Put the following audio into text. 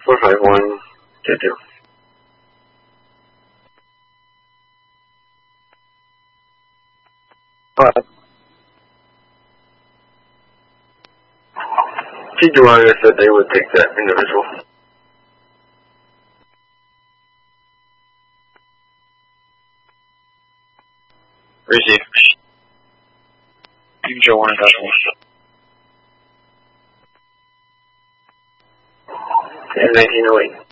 451, dead deal. Alright. T200 said they would take that individual. Receive. You can show 1 and touch 1. And 1908.